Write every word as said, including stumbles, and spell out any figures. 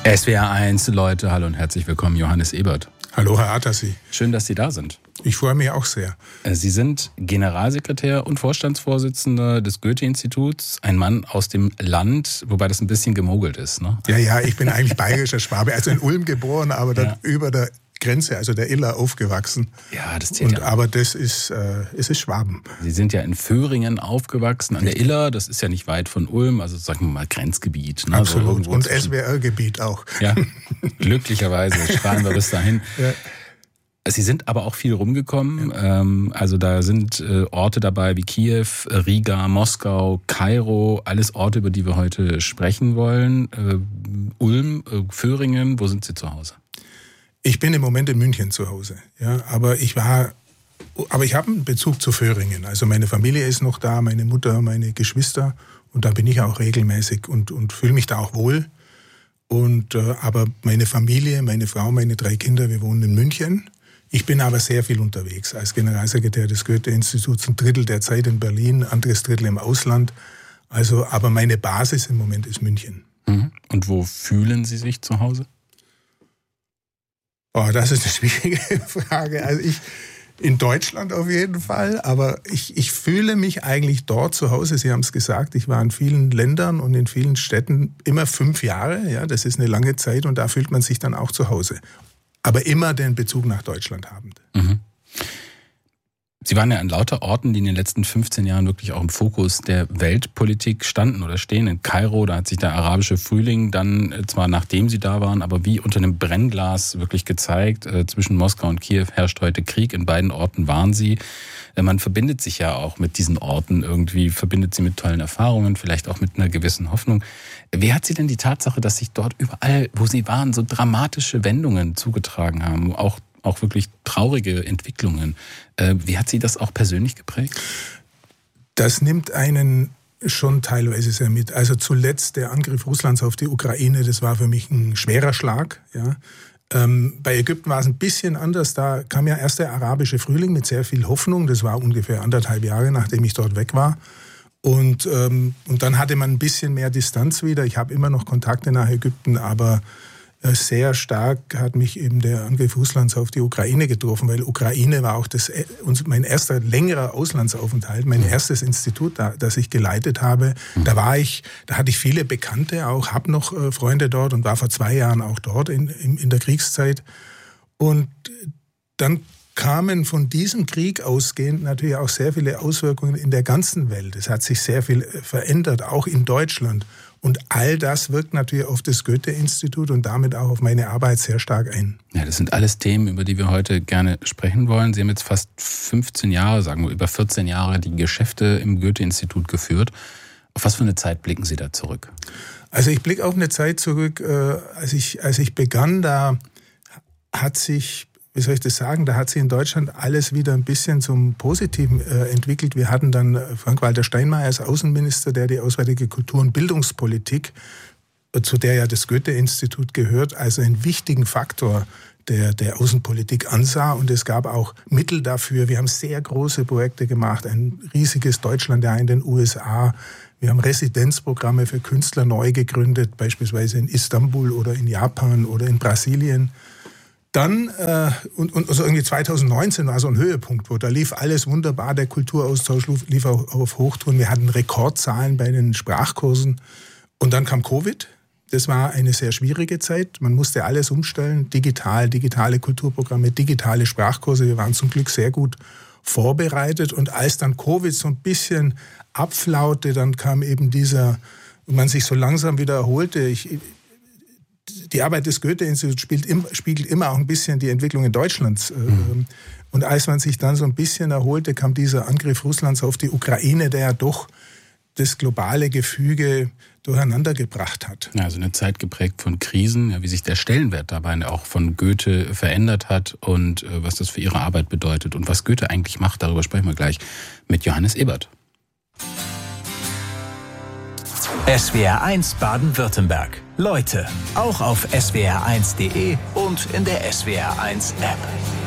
S W R eins, Leute, hallo und herzlich willkommen, Johannes Ebert. Hallo, Herr Atassi. Schön, dass Sie da sind. Ich freue mich auch sehr. Sie sind Generalsekretär und Vorstandsvorsitzender des Goethe-Instituts, ein Mann aus dem Land, wobei das ein bisschen gemogelt ist, ne? Ja, ja, ich bin eigentlich bayerischer Schwabe, also in Ulm geboren, aber dann ja. über der Grenze, also der Iller, aufgewachsen. Ja, das zählt und, ja. Aber das ist, äh, es ist Schwaben. Sie sind ja in Föhringen aufgewachsen, an der Iller, das ist ja nicht weit von Ulm, also sagen wir mal Grenzgebiet. Ne? Absolut, so und S W R-Gebiet auch. Ja, glücklicherweise strahlen wir bis dahin. Ja. Sie sind aber auch viel rumgekommen, ja. Also da sind Orte dabei wie Kiew, Riga, Moskau, Kairo, alles Orte, über die wir heute sprechen wollen. Ulm, Föhringen, wo sind Sie zu Hause? Ich bin im Moment in München zu Hause, ja, aber ich war, aber ich habe einen Bezug zu Föhringen. Also meine Familie ist noch da, meine Mutter, meine Geschwister, und da bin ich auch regelmäßig und und fühle mich da auch wohl. Und äh, aber meine Familie, meine Frau, meine drei Kinder, wir wohnen in München. Ich bin aber sehr viel unterwegs als Generalsekretär des Goethe-Instituts, ein Drittel der Zeit in Berlin, anderes Drittel im Ausland. Also, aber meine Basis im Moment ist München. Und wo fühlen Sie sich zu Hause? Oh, das ist eine schwierige Frage. Also ich in Deutschland auf jeden Fall, aber ich, ich fühle mich eigentlich dort zu Hause. Sie haben es gesagt, ich war in vielen Ländern und in vielen Städten immer fünf Jahre. Ja, das ist eine lange Zeit und da fühlt man sich dann auch zu Hause. Aber immer den Bezug nach Deutschland habend. Mhm. Sie waren ja an lauter Orten, die in den letzten fünfzehn Jahren wirklich auch im Fokus der Weltpolitik standen oder stehen. In Kairo, da hat sich der arabische Frühling dann zwar nachdem Sie da waren, aber wie unter einem Brennglas wirklich gezeigt. Zwischen Moskau und Kiew herrscht heute Krieg. In beiden Orten waren Sie. Man verbindet sich ja auch mit diesen Orten irgendwie, verbindet sie mit tollen Erfahrungen, vielleicht auch mit einer gewissen Hoffnung. Wie hat Sie denn die Tatsache, dass sich dort überall, wo Sie waren, so dramatische Wendungen zugetragen haben, auch auch wirklich traurige Entwicklungen. Wie hat Sie das auch persönlich geprägt? Das nimmt einen schon teilweise sehr mit. Also zuletzt der Angriff Russlands auf die Ukraine, das war für mich ein schwerer Schlag. Ja. Ähm, bei Ägypten war es ein bisschen anders. Da kam ja erst der arabische Frühling mit sehr viel Hoffnung. Das war ungefähr anderthalb Jahre, nachdem ich dort weg war. Und, ähm, und dann hatte man ein bisschen mehr Distanz wieder. Ich habe immer noch Kontakte nach Ägypten, aber sehr stark hat mich eben der Angriff Russlands auf die Ukraine getroffen, weil Ukraine war auch das, mein erster längerer Auslandsaufenthalt, mein erstes Institut, das ich geleitet habe. Da war ich, da hatte ich viele Bekannte auch, habe noch Freunde dort und war vor zwei Jahren auch dort in, in der Kriegszeit. Und dann kamen von diesem Krieg ausgehend natürlich auch sehr viele Auswirkungen in der ganzen Welt. Es hat sich sehr viel verändert, auch in Deutschland. Und all das wirkt natürlich auf das Goethe-Institut und damit auch auf meine Arbeit sehr stark ein. Ja, das sind alles Themen, über die wir heute gerne sprechen wollen. Sie haben jetzt fast fünfzehn Jahre, sagen wir über vierzehn Jahre, die Geschäfte im Goethe-Institut geführt. Auf was für eine Zeit blicken Sie da zurück? Also ich blicke auf eine Zeit zurück, als ich, als ich begann, da hat sich... Wie soll ich das sagen, da hat sich in Deutschland alles wieder ein bisschen zum Positiven äh, entwickelt. Wir hatten dann Frank-Walter Steinmeier als Außenminister, der die auswärtige Kultur- und Bildungspolitik, äh, zu der ja das Goethe-Institut gehört, als einen wichtigen Faktor der, der Außenpolitik ansah. Und es gab auch Mittel dafür. Wir haben sehr große Projekte gemacht, ein riesiges Deutschlandjahr in den U S A. Wir haben Residenzprogramme für Künstler neu gegründet, beispielsweise in Istanbul oder in Japan oder in Brasilien. Dann, äh, und, und also irgendwie zwanzig neunzehn war so ein Höhepunkt, wo da lief alles wunderbar, der Kulturaustausch lief auf, auf Hochtouren. Wir hatten Rekordzahlen bei den Sprachkursen. Und dann kam Covid. Das war eine sehr schwierige Zeit. Man musste alles umstellen, digital, digitale Kulturprogramme, digitale Sprachkurse. Wir waren zum Glück sehr gut vorbereitet. Und als dann Covid so ein bisschen abflaute, dann kam eben dieser, und man sich so langsam wieder erholte, ich... Die Arbeit des Goethe-Instituts spiegelt immer auch ein bisschen die Entwicklung in Deutschlands. Mhm. Und als man sich dann so ein bisschen erholte, kam dieser Angriff Russlands auf die Ukraine, der ja doch das globale Gefüge durcheinander gebracht hat. Ja, also eine Zeit geprägt von Krisen, ja, wie sich der Stellenwert dabei auch von Goethe verändert hat und äh, was das für Ihre Arbeit bedeutet und was Goethe eigentlich macht, darüber sprechen wir gleich mit Johannes Ebert. S W R eins Baden-Württemberg. Leute, auch auf S W R eins Punkt de und in der S W R eins App.